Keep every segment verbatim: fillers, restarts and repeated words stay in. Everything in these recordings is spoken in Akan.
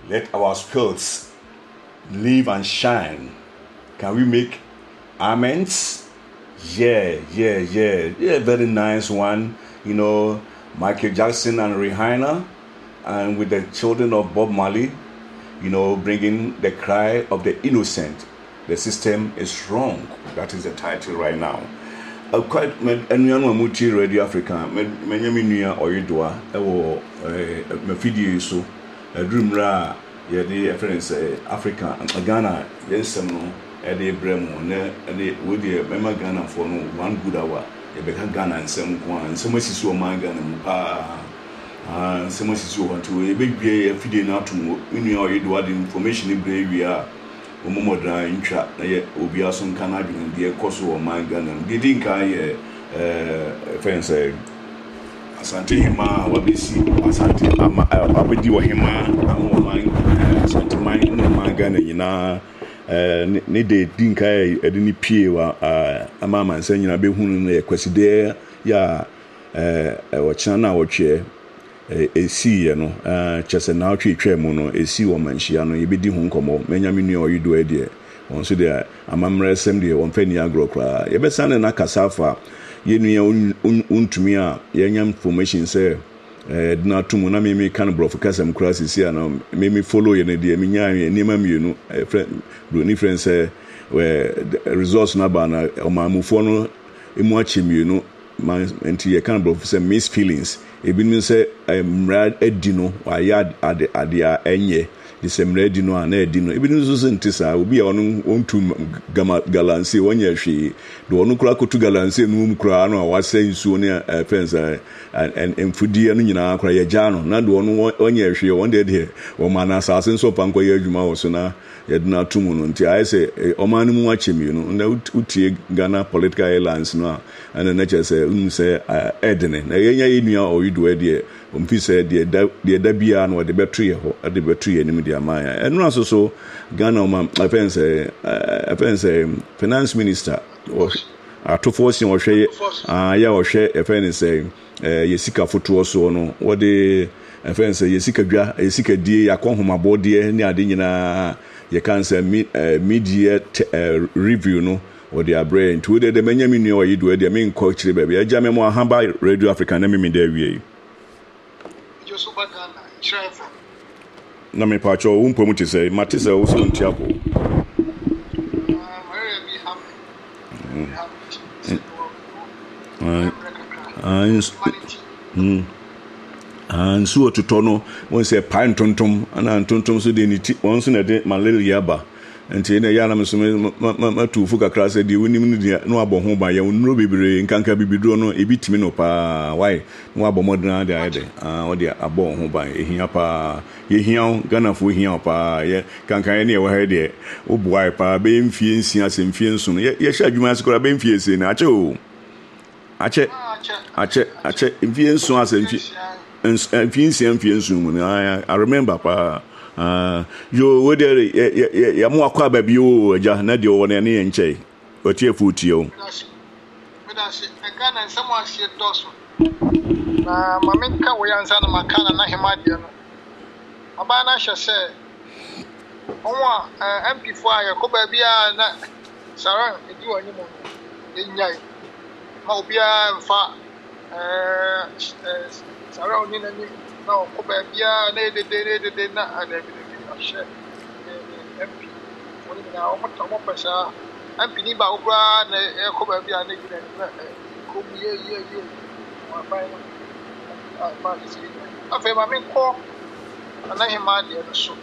Let our skills live and shine. Can we make amends? Yeah, yeah, yeah. Yeah, very nice one. You know, Michael Jackson and Rihanna, and with the children of Bob Marley, you know, bringing the cry of the innocent. The system is wrong. That is the title right now. Uh, quite anyone muti Radio Africa. Many minia oyedwa. Ewo me video so. A dream ra. Yeah, the friends Africa and Ghana. Yes, no. Ede bremo. Ne, ede with the member Ghana for no one good hour. You become Ghana and some one. So much is your man Ghana. Ah, so much is your one to a big gay feeding out to minia oyedwa. The information in brave we are. Omomodra intra na ye obi aso nka na adwene de ekoso o man Ghana de di nka ye eh fence asante hima wabesi asante ama abedi wo hima o man asante man no man Ghana nyina eh ne de di nka ye de ni pie wa ama man san nyina be hunu na kwaside ya eh wo chana na wo twe esi ye no eh chese na otwe twa mu no esi wo manhia no ye bedi hu nkomo menyame nu oyido ade won so de amamre sem de won fani agro kra ye be sane na kasafa ye nu ye untumi a ye nyam information say eh na tumu na me me kan brof kasam kra sisi no me me follow ye ne de me nya enima mienu friend broni friend say we resource na ba na omamufo no emu achi mienu man enti ye kan brof say miss feelings ebi mean say mra edino wa ya ade ade a enye the same edino a na edino ebi nso so ntisa obi a onu ontu galanse wonya hwe do onu kura kotu galanse no um kura no a wasa nsuo ne fence and emfudie no nyina kura ye ja no na do onu wonya hwe won de de wo mana asase nso panko ye adwuma wo so na ye do na tumu no nti I say omanu mu achemi no na utie Ghana political airlines no and na che say un say edene na ye nya enua oyido ade omfi say de de da bia no de betri ho de betri enim de amaya enu aso so Ghana o offense offense finance minister atofo si o hwe ah ya o hwe offense yesika foto so no wo de offense yesika dwa yesika die yakonhomabo de ni ade nyina ye kan say media review no or their brain to the Benjamin New you do the main coach baby. I jam more Hamba Radio Africa, name me there. We no me pacho, um, promote say, Matissa also in chapel. And so to Tono, one say pine tontum, and tontum so they need once in a day, my little yaba. Nti na ya na mesome matufu kakra se de wonim no abɔ ho ba ya wonro bebere nkanka bibiduro no ebitimi no pa why no abɔ modern de ade ah o de abɔ ho ba ehia pa ye hia Ghana fo hia pa ye kankan ne ye wo ha de wo boai pa be mfie nsia se mfie nso no ye hya adwuma asekora be mfie se na ache o ache ache ache mfie nso ase mfie mfie nsia mfie nso mu na I remember pa ah yo we there ya mo akwa ba bi o ja na de wo na ne nche o tie futi o me da se e Ghana nsam a sie doso na mamenka wo yansa na makana na hema de no aba na hye se onwa M P four ya ko ba bia na saran edi wani mo enyai ma obi a mfa eh saran oni na ni na ko ba bia na de de de de na ada bi bi ahye M P woni na o mota mo pesa M P ni ba o bra na e ko ba bia na gina na ko bi ye ye ye wa ba no ah ba si afa ma me ko na hima de no so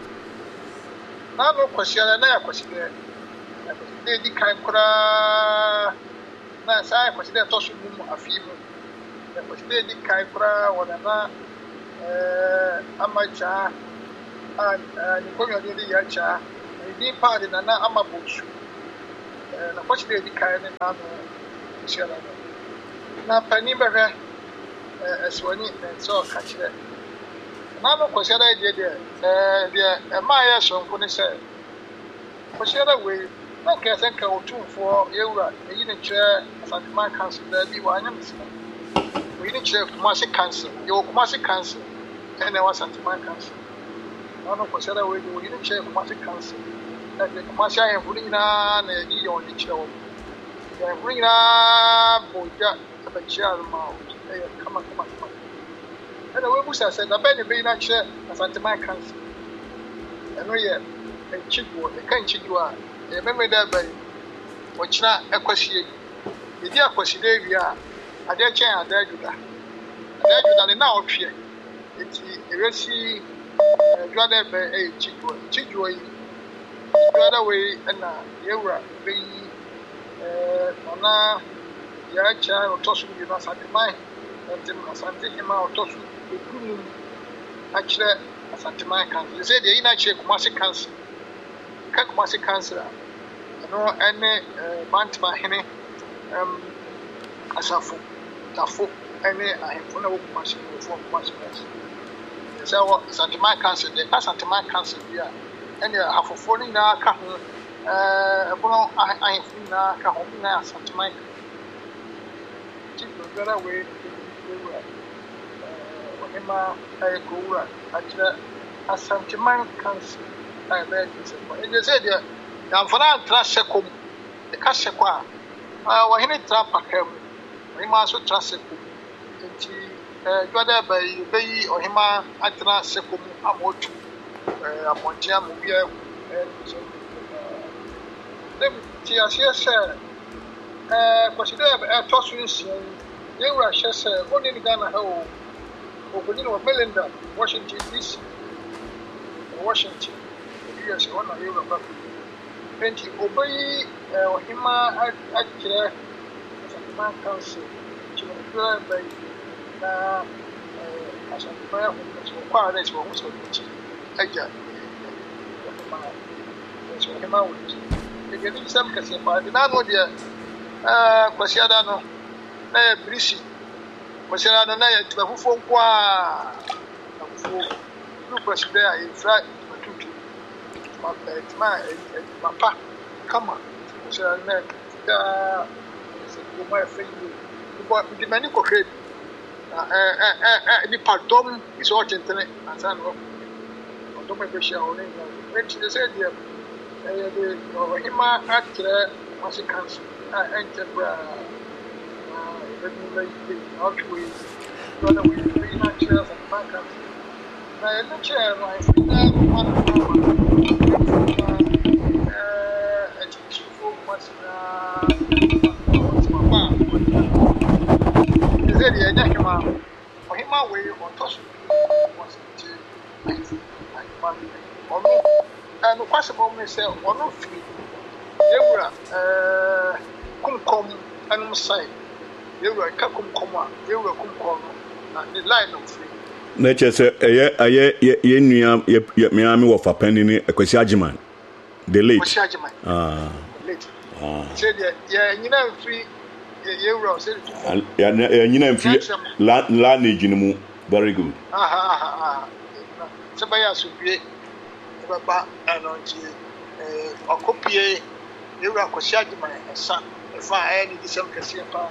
na no kwasiara na ya kwasiara na de di kan kura na sai kwasiara to so mu afimu na kwasiara di kan kura wona na eh amacha and ni ko yo di ya cha ni pa de na na amabochu eh na kwasiara di kan na no kwasiara na pani bere eh eswani so ka kire na no kwasiara de de eh de e ma ya so nko ni se kwasiara we na ka se ka otumfo yewura eyi ne kire Asantuma council da bi wa anya misina we ni kire Kumasi council yo Kumasi council ene wa Asantuma council ano kwese da we we ni che Kumasi Council na de Kumasi ahemfo ni na na yi yo ni kire wo ya ahemfo ni na boja abachia ma e kama kama kama ana we busa se na be ni be na kire Asante Man Council eno ye enchigwo e kan chigwo a e meme da ba wo kira ekwahie yedi akwahie da wi a ade chen ade ajuda ade ajuda ne na otwe enti eresi dwada be e chigwo chigwo yi dwada we na yewura be eh na ya cha otosu bi na Asante Man enti Asante Hima otosu ekunu akire Asante Man Council say dey na kire Kumasi Council ka Kumasi Council no ene Bantama hene um asafo tafo ene ahemfo na wo Kumasi fo Kumasi Council say wo Asante Man Council dey Asante Man Council bia ene afofo ni na ka ho eh ebono ahemfo na ka ho na Asante Man Chief Gara we Hima ay gowura akira Asante Man Council ay be dise ko e say dia ya mfana tra sekom e ka sekwa ah wo hene tra pakam Hima so tra sekom enti eh dwada ba yi be yi Hima atra sekom amotu eh amontia mo bia eh dem ti asia se eh kwasida e tosu nsia yewura hye se oni ni Ghana ha o Ogunini wa Melinda, Washington D C, Washington, U S, one of Europe. Plenty obey Hima Akira Asante Man Council, Chimura by na Asante Man who quite is what was going Aja. So Hima would. If you need some Cassipa, the man would dear Quasiadano, na Brisi. Wasira no na ya tibafufo kwa afufo no kwasida ya ifra matutu ma ma pa kama wasira na da se ko ma fe yi ko di mani ko hwe eh eh eh ni pardon is what internet asan no do me be share on it when she said yeah eh the Hima atre Kumasi Council ah enterprise regularly outweighs brother we three not chairs and backup. Now in the chair, I think that one of them uh a chief was uh is it the Yakima for him away on toss was it or no and possible myself or no free they were uh come and side. You were Kakum Koma, you were Kumkom, and the line of free. Nature say, a year, ye knew Miami of a penny, a Quasiajiman. The late. Ah, late. Ah, said, yeah, you know, free. You were said, you know, free land in very good. Ah, ah, ah. Somebody else would be about and on a copy. You were Quasiajiman, son. If I had any some Cassipa.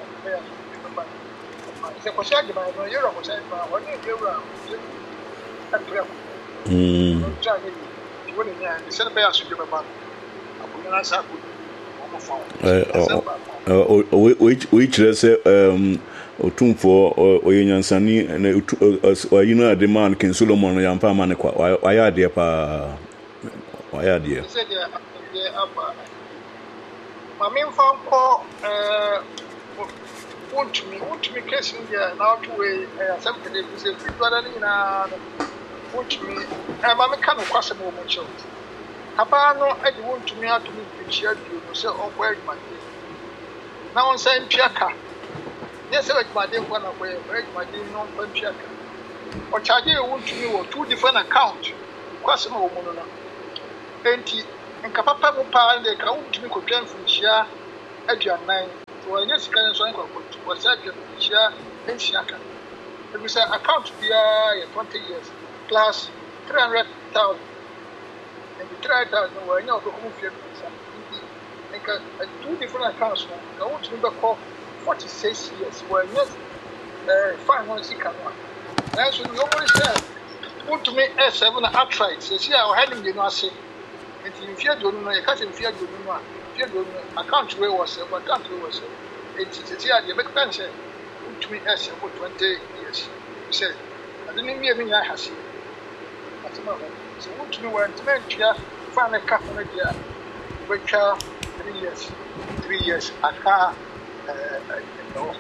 Se kwasha gba no yero kwasha gba woni yewura mm try ni woni nya ni se be asu gba ba abunya na sa ko mo fa eh o o kire se um otumfo oyenyansani na oyino ade man King Solomon ya mpa man kwa waya ade pa waya ade se de aba mami mfa ko eh want me, want me, case India now to a something is a bit better than want me. I'm a kind of possible moment. Habano, I want to me how to meet the shared you, so oh, where my day. Now I'm saying Piaka. Yes, like my day one away, where my day non Piaka. Or charging want to me or two different accounts. Quasimo Monona. Twenty and Kapapa Mopa, they count to me could plan from Shia at your nine. Well, yes, can so was that share and shaka. It was an account be twenty years plus three hundred thousand. And the three hundred thousand were not to move your two different accounts. I want to remember call forty six years where yes, five months. That's what we always said. want to make a seven outright. So, see, I had him, you know, say, if you don't know, you can't fear you know, fear you know, I can't wear was a but can't wear was a. It's here, the big pension. Want to me as about twenty years. He said, I didn't hear me, I have seen. That's a moment. So, want to me when to make here, find a couple of years, which are three years, three years, a car, uh,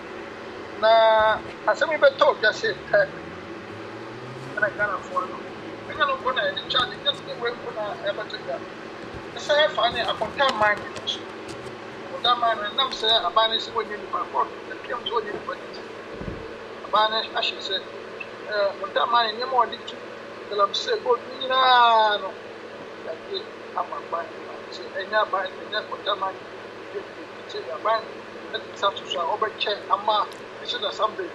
now, as I never told, just said, and I can't afford it. I can't go and charge it just the way I ever took that. I say, I find it a content mind. That man, and I'm saying, a banish when you my fault, that came to you, but a banish, I should say, when that man, no more did to tell him, say, go, you know, that I'm a buying. Say, I never buy the neck with that man. Say, a buying, that's up to show over check, a mark. I should have something.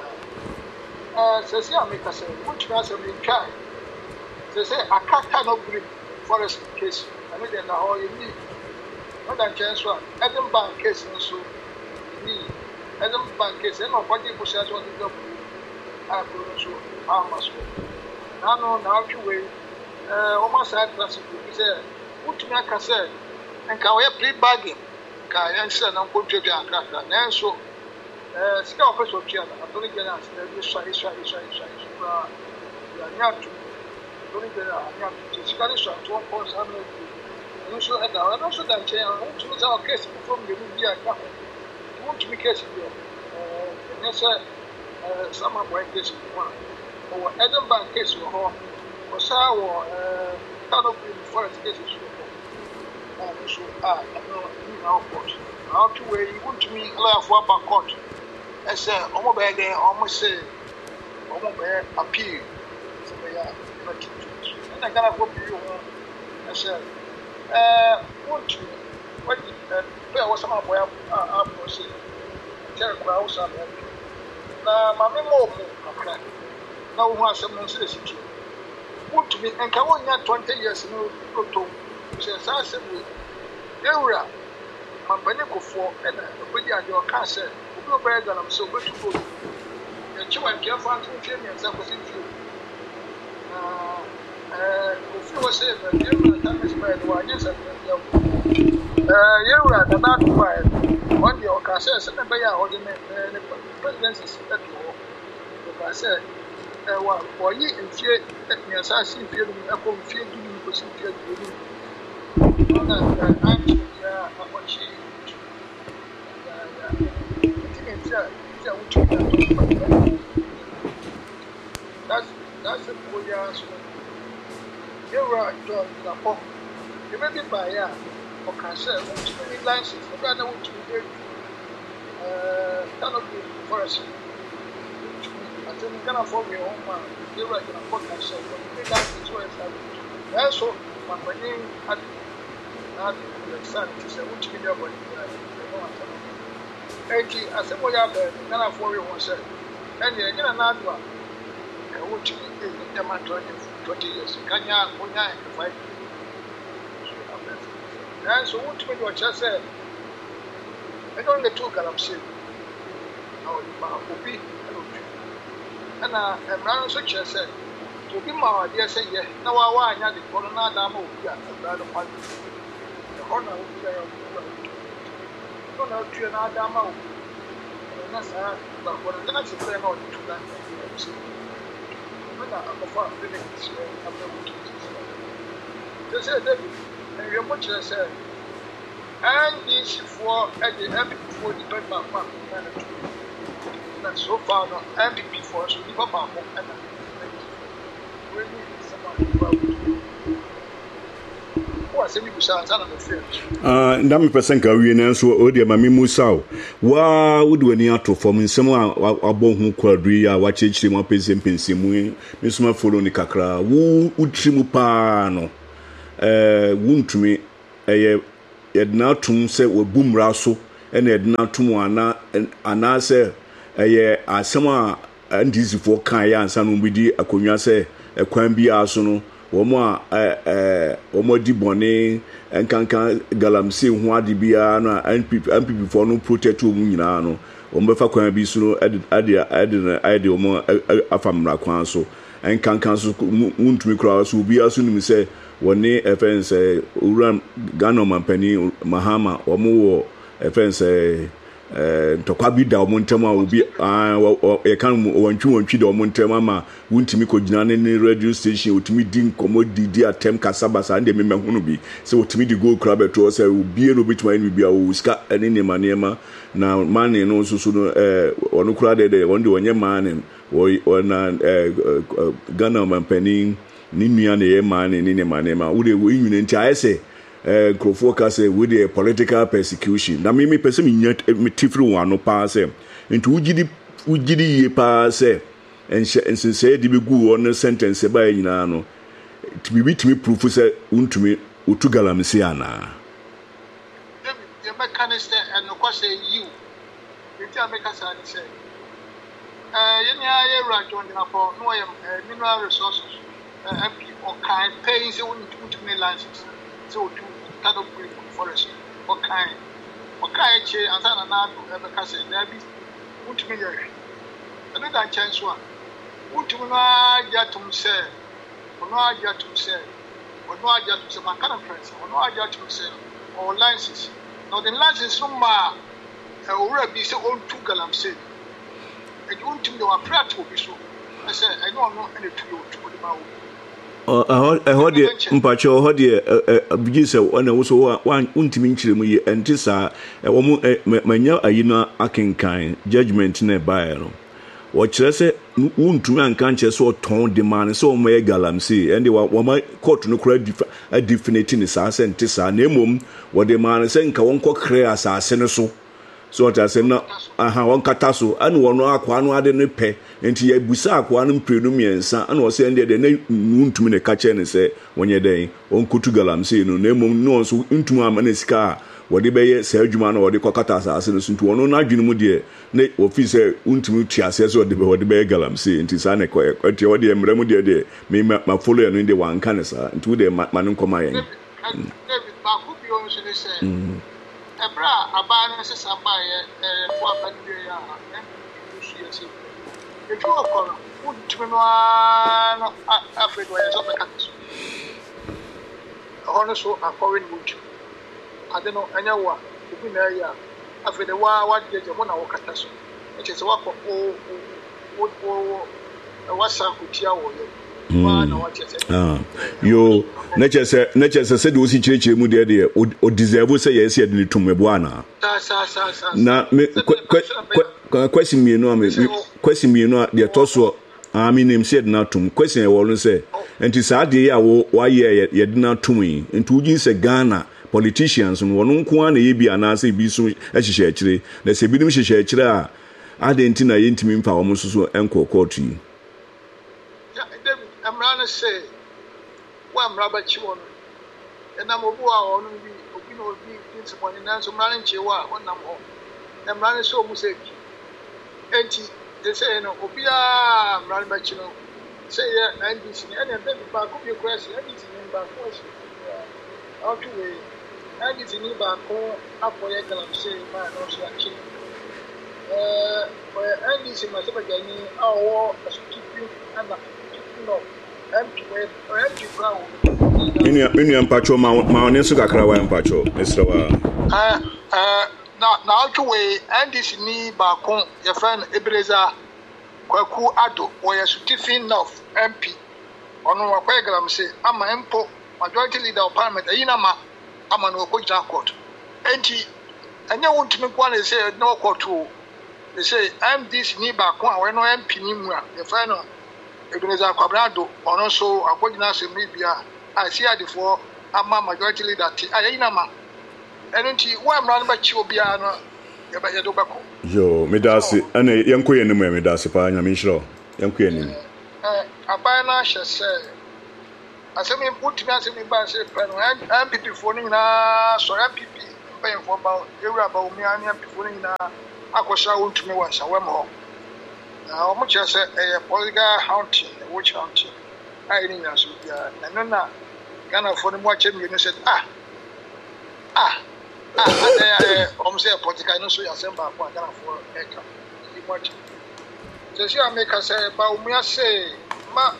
Uh, says, yeah, make us say, which was a big guy. They say, I can't cannot bring forest case. I mean, they're all you need. Not that chance one. Edinburgh case, and so me. Edinburgh case, and of what you push out on the double. I put so how much. Now, no, now you wait. Uh, almost had classic. He said, what to make us say, and can we play bargain? Can I answer and put you down? And so. Uh, Sika office of China, I don't get us. There is Swahili, Swahili, Swahili, Swahili. You are not to don't get us. Sika is to one point seven. You should have done. I also done China. I want to know our case from the media. You want to be case here. Uh, and yes, uh, some of my case one. Or Edinburgh case or home. Or Sawa, uh, cannot be forest cases. And so, ah, I know, you know, of course. How to where you want to me allow for a court. I said, almost by there, almost say, almost by appeal. So they are not to do. And I got a hope you. I said, uh, want to what there was some of where I was saying, tell crowds are happy. Now, my memo, okay. Now, we want someone says it. Want to be and come on, twenty years no to says, I said, Area. My benefit for and when you are your cancer. No better than I'm so good to go. The children can't find two champions. I was in you. If you were saying that you are is by the one, yes, I you are the not by one year cancer, and by our ordinary presidency at all. If I said, well, for ye and fear that me as I see feeling, I will fear you because you fear you. I'm what she. That's that's a good answer. You are John Lapo. You may be by ya or cancer, which many licenses, the brother which we gave uh cannot be forest. I think you can afford your own man. You are going to put cancer, but you license where it's that's so my name had not the son to say which be your body. Eighty, I said, what happened? Then I for you one said, and you're going to not one. I want to be in the man twenty years. Can you have one night to fight? And so, what to what I said? I don't get two galamsey. Now, you be and I am running such as said, to be my dear say, yes, now I want the corona damo, yeah, the brother party. The honor will be there. No, no, you are not damn out. That's a but what I'm going to say about the two lands. I'm a far living this way. I'm not going to say, David, and you're much as said, and this for at the epic before the bird back one. And so far, not epic before, so you pop up and we need someone. Uh, Ndami percent ka wie na so o de ma memu saw wa wo de wani ato fom nsem a abɔ hu kwadri a wa chechire mu apese mpensemu me suma follow ni kakra wo utrimu pa no eh wuntumi eye yedna tum se wabumra so ena yedna tum ana ana se eye asem a ndizifo kan ya ansa no bidi akonwa se ekwan bi aso no womo a eh womo di bone enkankan galamse hu ade bia no N P P for no protect wo nyina no womo befa kwan bi so no ade ade ade womo afamra kwan so and can cancel won't me cross will be as soon as say one day a fence Uram Gano Mampani Mahama or more a fence Tokabi da Montema will be a can one two and chido Montema won't me could any radio station to me din commodity dear Tem Casabas and the member Hunubi. So to me the go crab to us will be a bit when we be a whisker and in the manema now man and also soon on the crowd one do one man or na Ghana Mampani Nimian the man and in the manema would they win into I say eh Krofo say with the political persecution na me me person me tifru one no pass into ugidi ugidi ye pass and say the begu on sentence by nyina no to be with me proof say untumi utugala me ana the mechanic and no question you you tell me can say eh yenya ye rank on the for no mineral resources M P or kind paying say untumi license so to kind of green forest or kind or kind che and sana na ever kase na bi untumi ye and that chance one untumi na jatum say ono ajatum say ono ajatum say man kind of friends ono ajatum say or licenses now the license from ma e owura bi say on two galam say e untumi de wa prat obi so I say I no no any two to the ma Uh, I heard the Mpacho, heard the abuse one also one ultimate chili and this are a woman, my ayina akin kind judgment nearby. What I say, won't to man can't just so torn demand so may galam see, and they were one court no credit a definite in the sass and tissa name what the man is saying, Kawanko creas are senaso. So what I say, no, I have one catasso, and one aquan didn't pay, and he busak one premium and was saying that the name to me a catcher and say, when you're day, on Kutugalam say, no name knows into my man's car, what they bay Sergeman or the Cocatas are sent to one on Ajumudia, Nate officer Untimutia says what the Begalam say, and Tisana quite what the Remudia day, may my follower in the one canasa, and two day Manuncomayan. Ebra abana se sabaye eh fo abadwe ya eh so e to okoro utumi no no afedo ya so beka so ono so akọrin mutu ade no anya wa obi na ya afedo wa wa jeje mo na wo kata so e che se wa ko o o o wa sa ku tia wo ye Ah, yo, nature say, nature said, was it church mu there there, or deserve say yes, you need to me buana. Now, question me, no, question me, no, the tosso. I mean, him said not to question. I will say, and it's sad, yeah, why ye did not to me, and two years a Ghana politicians, and one kwan ye be an answer be so as she actually, let's say, be she actually, I didn't know intimate for almost so uncle courtry. I'm running say, well, Robert Chimon, and I'm a boy on the opinion be disappointed, and so running Chiwa, one number. I'm running so much. And they say, no, Opia, running by Chino, say, and this, and then back up your question, and it's in back question. How to wait, and it's in back home, up for your galam, say, man, also like Chino. Uh, and this in my super journey, our keep you and no. Mini ampacho ma ma onesu kakra wa ampacho Mister Wa eh eh na na atwe ndc ni ba kon ye friend Ebreza Kwaku Ado or ye Stephen North M P ono wa kwa gram say ama empo majority leader of parliament ayina ma ama no ko ja court enti anya wontumi kwa na say no court o they say M D C ni ba kon a we no M P ni mu a ye friend no Ebeneza Kwabrado ono so akwogina asemi bia I see ade for ama majority leader ti ayina ma enunti wa mra ba chi obia no ye ba ye do bako yo medasi ana yanko ye nemu medasi pa nya minhiro yanko ye nemu eh aban na hye se asemi putimi asemi ba se pa no M P P for ni na so M P P pen for ba ewura ba omi ani M P P for ni na akosha wontumi wa sha wemo na omo che se eh political hunting which hunting ai ni nyaso bia na na Ghana for mo ache mi no said ah ah ah eh omo say political no so ya semba kwa Ghana for eka ni mo ache so si America say ba omo say ma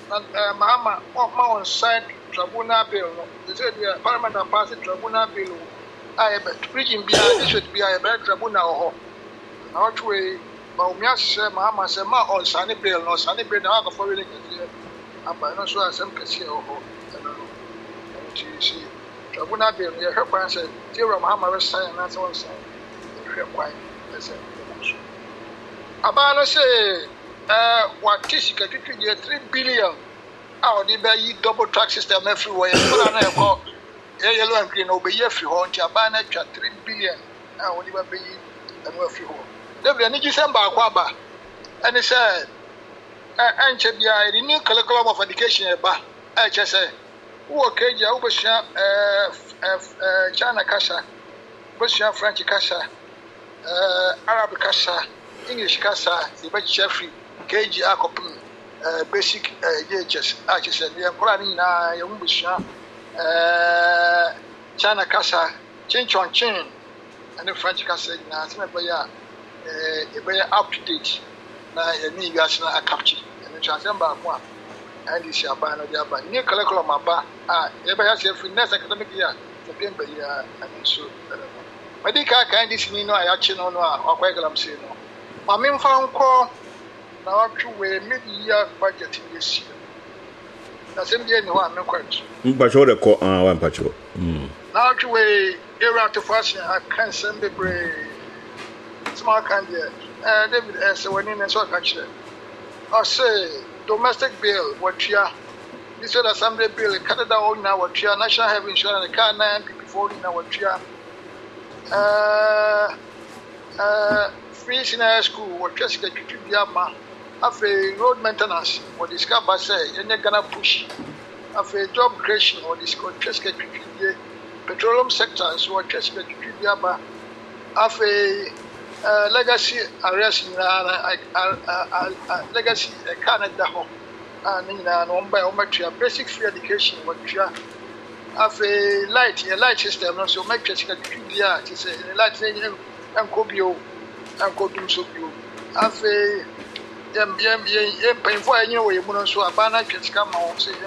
Mahama on side tribunal bill. They said the parliament and passed tribunal bill. I bet preaching behind should be a better tribunal. Not way, but me as Mahama said, Ma on sunny bill, no sunny bill, no other for really good. I'm not sure some can see or you see. Tribunal bill, you heard one said, Zero Mahama was saying, and that's one side. Quite, I said, Abana say, uh, what Tishika did three billion. Our the double tax system everywhere. But I call yellow and green over here free home. Abana three billion. I will never be and well free home. There be a new December Quaba. And he said, and Chabia, the new curriculum of education. I just say, who are Kaja Ubasha, uh, China Kasha, Busha French Kasha, Arab Kasha, English Kasha, the Bach Jeffrey, K G Akopum. Uh, basic uh, J H S, I just said, the Kurani na Yamumbusha, uh, China Casa, Chin Chon Chin, and the French Casa, Nasanabaya, uh, up to date, na Nigasna Akapchi, and the Transamba one, and the Shabana Jaba, new curriculum Maba, ah, everybody has a free next academic year, the Pimba year, and so. Madika can't this mean no, I actually know, or Quagram say no. Mammy found call. Now, two way mid-year budget in this year. That's in the end one, no question. But what a call on one patrol. Now, two way era to fashion, I can't send the brave small candidate. David S. when in a sort of I say, domestic bill, what you are. This is assembly bill, Canada own now, what you are, national health insurance, the car nine before in our chair. Uh, uh, free senior school, what just get to be a man. After road maintenance, what discover say, you're gonna push. After job creation, or this just get to petroleum sectors, what just get to be a after legacy arrest in legacy Canada home, and in an on by basic free education, what you are. After light, a light system, so make just get to be a to say, light and cobio and codum so you. After Yam yam yam painful anyway, so a banner can come on, say,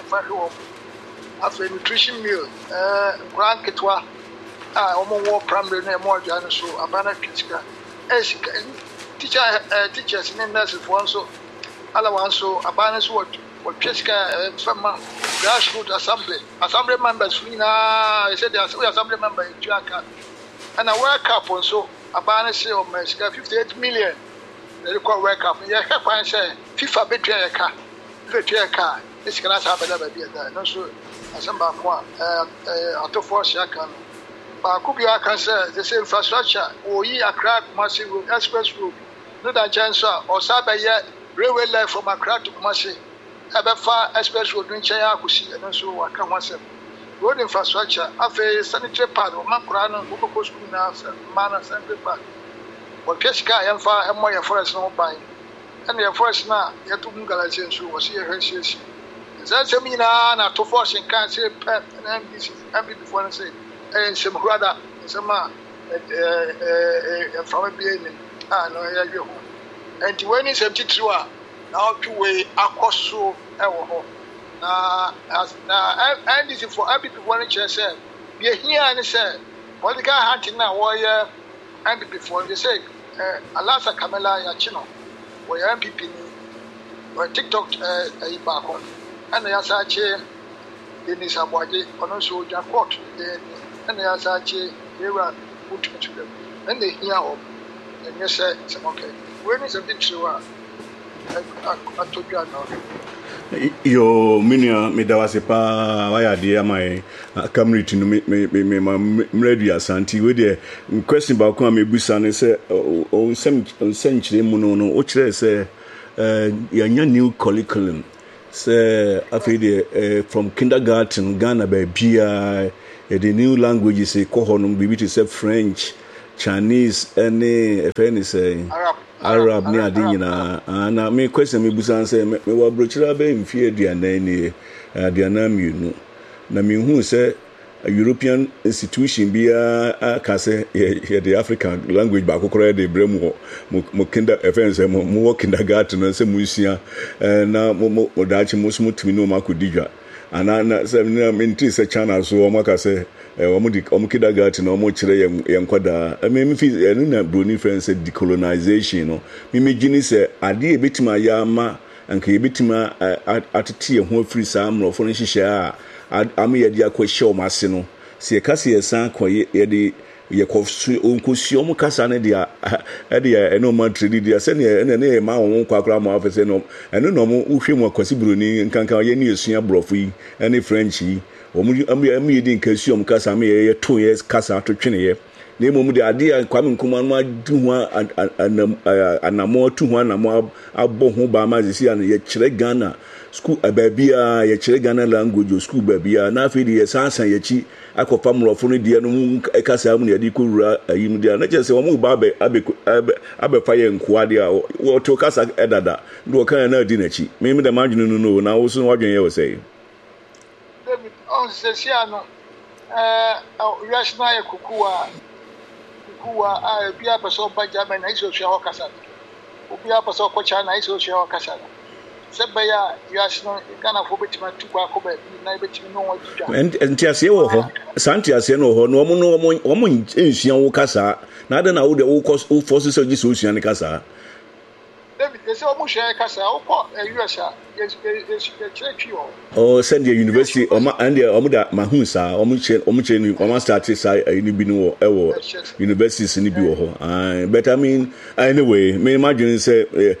after nutrition meal, uh, grand ketwa, ah, almost war primary name more than so a banner can as teacher, teachers in nurses for one so, allowance so a banner what, what Cheska, some grassroots assembly, assembly members, we now, I said, there's assembly member in Jaka, and a work up on so a banner say of Mexico fifty-eight million. They call wake up. Yeah, I say FIFA betray a car. Betray a car. This cannot happen ever be there. No, so as some back one. Uh, auto force yakan. But could be I can say the same infrastructure. Or ye a crack massive express road. No that chance or Sabay railway line from Accra to Kumasi. Ever far express road in Chaya Kusi and also I can once. Road infrastructure. After sanitary pad or Makurano, Boko School now, Mana Sanitary Pad. What Jessica and far and more forest no buying. And your first now, you have to Galatians who was here. That's a mina not to force and can't say pep and M B C before I say, and some brother, some man from a beginning. Ah, no, you and when it's empty through now to way across so now, as now, and this is for every one said, you're here and said, what the guy hunting now, warrior. And before they say, Alasa Kamela Yachino, where M P P or TikTok a back on, and the Asache, Denis Abwaji, and also Jackpot, and the Asache, they were put to them. And they hear up, and you say, okay, when is a bit sure? I told you now. Yo minia me da wase pa waya de my community no me me me mredu asanti we de question ba ko me busa ne se o nsem nsanchire mu no no o kire se eh ya new curriculum se afi de from kindergarten Ghana ba bia the new languages e ko hono bibi to say French, Chinese, any if any say Arab Arab ni ade nyina ana me question me busan say me wa brochira be mfie aduana ni aduana mienu na me hu say a European institution be a kase the African language back okora de bremu mo kinder offense mo mo kindergarten na se musia na mo mo dachi mo smutimi no makudidwa ana na se na minti se channel so mo kase omo di omo kindergarten omo kire ye nkwada me me fi enu na broni friends decolonization no me me gini se ade e betima ya ma anka e betima atete ye ho afiri sa amrofo no hihye a am ye dia kwahye o mase no se ye kase ye san koye ye de ye kofu onkosi o mukasa ne dia e de eno ma tredi dia se ne ne ne ma won kwakra ma ofese no eno no mo uhwe mu akwasi broni nkankan ye ne esua brofo yi ene french yi o mu am ye di nkasi o mukasa me ye to ye kasa to twene ye na mo mu de ade Kwame Nkrumah no adu ho anamo tu ho anamo abo ho ba ma zisi an ye kire Ghana school ababia ye kire Ghana language school babia na afi de ye sansan ye chi akofa mrofo no de no ekasa mu ne de kowura ayim de na je se wo mu ba abe abe fa ye nkoa de a wo to kasa edada ndo kan na adi na chi me me de madwene no no na wo so wadwen ye wo sei David on se sia no eh yashna ye kukuwa kuwa a bia paso ba German iso sha wakasa obia paso ko China iso sha wakasa sebaya yashno kana fo betima tukwa ko ba na betima no wajija enti ase wo ho santi ase no ho no mo no mo ensua wo kasa na ade na wo de wo force so ji so sua ne kasa David ese o mo sha kasa wo ko U S A yes yes church yo oh send the university o ma and o mo da mahun sa o mo che o mo che ni o ma start sa ni bi no e wo universities ni bi wo ho ah but I mean anyway me imagine say eh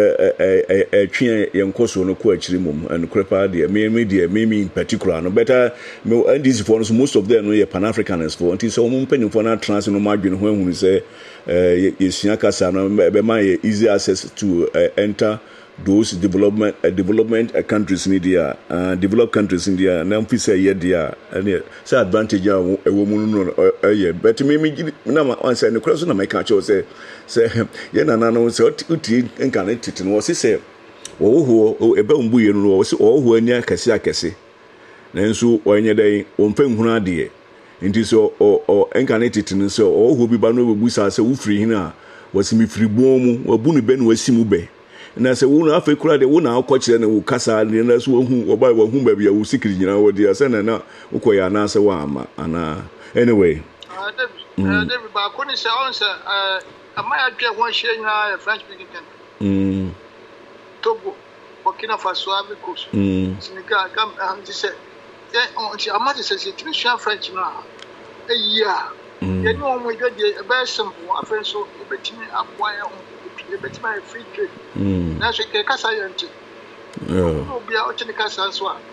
eh eh twen ye nkoso no ko akiri mum and crepa de me me de me me in particular no better me and these for most of them no ye pan africans for until so mo mpani for na trans no madwene ho ehunu say eh yesua kasa no be ma easy access to uh, enter those development uh, development uh, countries in India uh, developed countries in India na mfi say ye dia and say advantage a wo mu no eh but me me na ma answer ne cross na make catch say say ye na na no say uti nka na titi no say wo wo ebe mbu ye no wo say wo ho anya kase akase na nso onye dai wo mfa nhunu ade nti so o nka na titi no so wo ho bi ba no bebu sa say wo free hin a wasimi free bomu wabu ne be no wasimu be na se wo na afa kura de wo na akọ kire ne wo kasa ne na so hu wo ba wo hu ba bia wo sikiri nyina wo dia se na na wo ko ya na se wa ama ana anyway ah David eh David ba ko ni se on se eh ama ya dwe won hye nyina French speaking country mm Togo Burkina Faso Ivory Coast mm Senegal Gam am ti se eh on ti ama ti se se ti sha French na eh ya ye ni won mo dwe de be simple afa so ebetimi aboa ya ebetimi free trade mm na so ke kasa yenti yo bia o chini kasa so a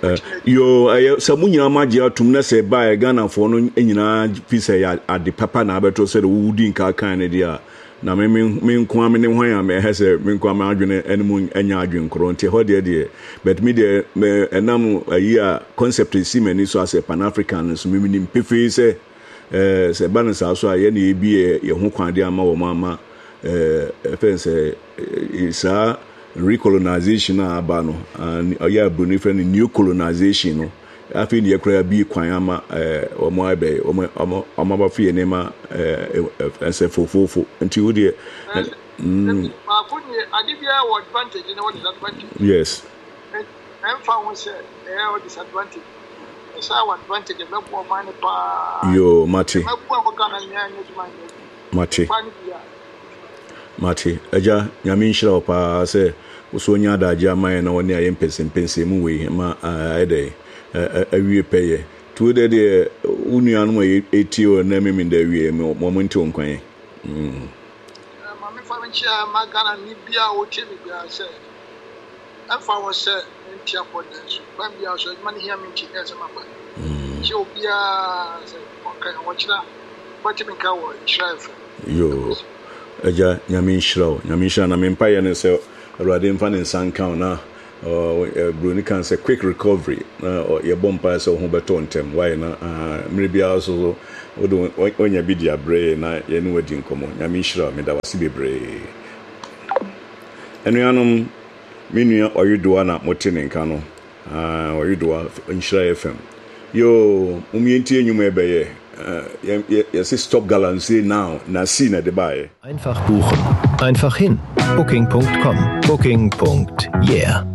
yo ayo samunyina maji atum na se ba Ghana for no nyina pisa ya ade papa na abeto se wo di nka kan ne dia na me me nko am ne hwan am e se me nko am adwene enemu anya adwen kro nti ho de de but me de me enam ayi a concept is many so as a pan african so me nim pefe se eh se balance aso a ye na e bi ye ho kwan de ama wo mama eh fense isa recolonization aba no and oya bruni friend new colonization no afi ne yakra bi kwan ama eh omo abe omo omo ba fie ne ma eh ense fofofo nti wo de mm ma kunye adibia what advantage na what disadvantage yes em fa won say eh what disadvantage esa what advantage be ko man pa yo mate ma ko ko kana nya nya tuma mate mate aja nyame nhyira opa se so nya adaje amaye na woni aye mpensempensem mu we ma ede awie peye to de de unuanu ma etio na memi nda awie mo mo nti onkwan mm ma me fa nchia magana ni bia o chemi bia se afa wo se nti akoda so ba bia so ma ni hia me nti ese ma ba mm chi obia se onkan wo chira ba ti minka wo chira fa yo aja nyame nhyira nyame nhyira na mempa ye ne se Awurade mfa ne nsanka na broni kan say quick recovery na ye bompa so ho beto ntem why na mre bia so wodo onya bi dia bre na ye ne wadi nkomo nyame nhyira me da wase bebre enuanom minua oyedoa na motene nka no ah oyedoa nhyira F M Yo, umientie nyume beye. Yes, stop galancy now. Na sine de baie. Einfach buchen. Einfach hin. Booking Punkt com. Booking Punkt yeah.